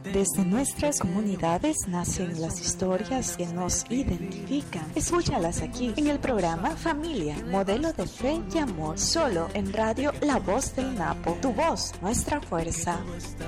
Desde nuestras comunidades nacen las historias que nos identifican. Escúchalas aquí en el programa Familia, Modelo de Fe y Amor, solo en Radio La Voz del Napo. Tu voz, nuestra fuerza.